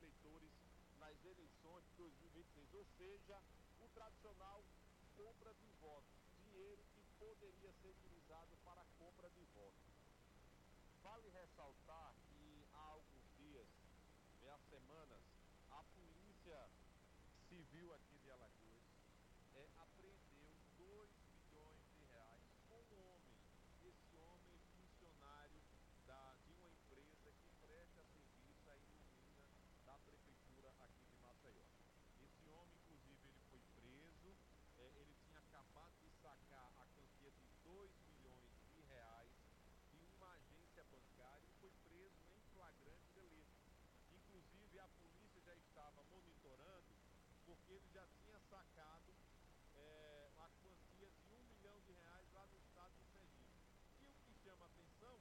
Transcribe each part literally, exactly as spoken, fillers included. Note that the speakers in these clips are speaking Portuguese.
eleitores nas eleições de dois mil e vinte e seis, ou seja, o tradicional compra de votos, dinheiro que poderia ser utilizado para a compra de votos. Vale ressaltar que há alguns dias, né, há semanas, a Polícia Civil aqui de Alagoas é, apreendeu dois milhões de reais com um homem. Esse homem é funcionário da, de uma empresa que presta serviço à ilumina da prefeitura aqui de Maceió. Esse homem, inclusive, ele foi preso, é, ele tinha acabado de sacar a quantia de dois milhões de reais de uma agência bancária e foi preso em flagrante delito. Inclusive, a polícia já estava monitorando, porque ele já tinha sacado é, a quantia de um milhão de reais lá no estado do Sergipe. E o que chama atenção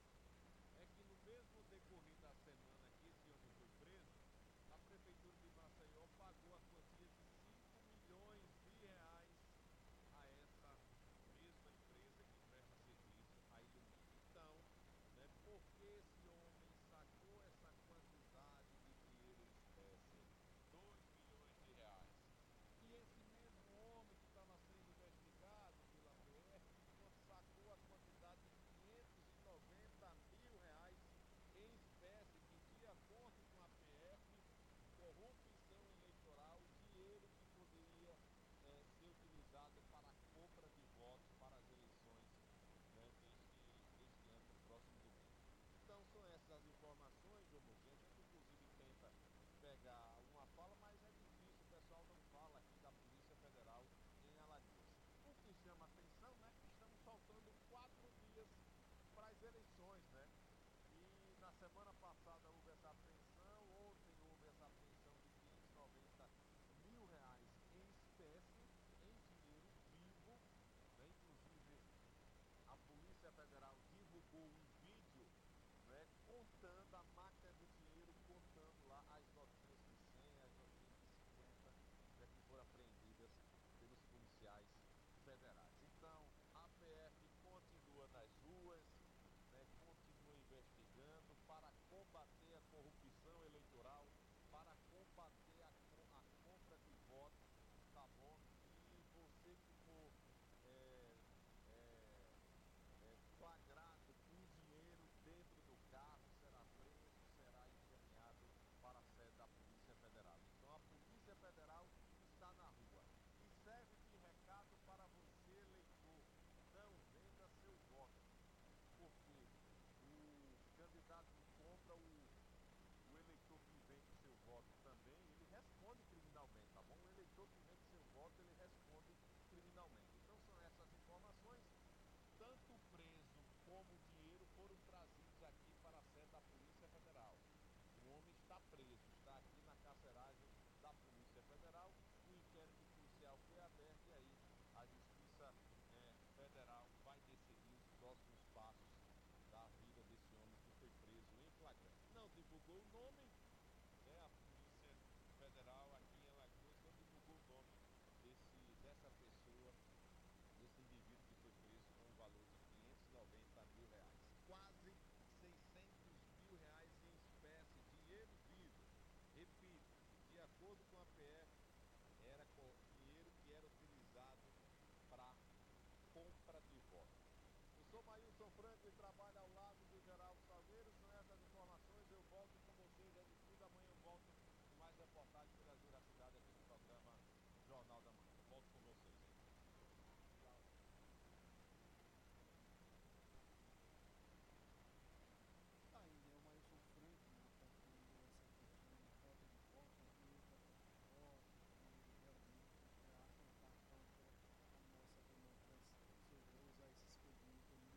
é que no mesmo decorrer da semana que esse homem foi preso, a prefeitura de Maceió pagou a quantia de cinco milhões de reais a essa mesma empresa que presta serviço à Ilumina. Então, né, por que esse homem sacou essa quantidade de dinheiro em espécie? dois milhões de reais. E esse mesmo homem que estava sendo investigado pela P F, sacou a quantidade de quinhentos e noventa mil reais em espécie, que, de acordo com a P F, corrupção eleitoral, dinheiro que poderia é, ser utilizado para a compra de votos para as eleições, né, deste, deste ano, no próximo domingo. Então são essas as informações, Homogêneo. A gente inclusive tenta pegar uma fala, mas é difícil, o pessoal não fala aqui da Polícia Federal em Alagoas. O que chama atenção, né, é que estamos faltando quatro dias para as eleições, né? E na semana passada houve essa apreensão, ontem houve essa apreensão de quinhentos e noventa mil reais em espécie, em dinheiro vivo, né? Inclusive a Polícia Federal divulgou um vídeo, né, contando a máquina do dinheiro, contando lá as notinhas de cem, as notinhas de cinquenta, né, que foram apreendidas pelos policiais federais. Então, a P F continua nas ruas, né, continua investigando para combater a corrupção eleitoral, para combater a, a compra de votos, tá bom? E você que for é, é, é, flagrado com dinheiro dentro do carro será preso, será encaminhado para a sede da Polícia Federal. Então, a Polícia Federal está na rua. E serve de recado para você, eleitor: não venda seu voto, porque o candidato que compra, o, o eleitor que vende seu voto também, ele responde criminalmente, tá bom? O eleitor que vende seu voto, ele responde criminalmente. Então são essas informações. Tanto o preso como o dinheiro foram trazidos aqui para a sede da Polícia Federal. O homem está preso, está aqui na carceragem da Polícia Federal. O inquérito policial foi aberto e aí a Justiça é, Federal vai decidir os próximos passos da vida desse homem que foi preso em flagrante. Não divulgou o nome, né? A Polícia Federal aqui em Alagoas não divulgou o nome desse, dessa pessoa, desse indivíduo que foi preso com um valor de quinhentos e noventa mil reais. Quase seiscentos mil reais em espécie, dinheiro vivo. Repito, de acordo com a P F, era dinheiro que era utilizado para compra de votos. Eu sou Maílson Franco e trabalho ao lado do Geraldo Salgueiro. Com essas informações eu volto com vocês, é de tudo. Amanhã eu volto com mais reportagens pelas ruas da cidade aqui no programa Jornal da Manhã.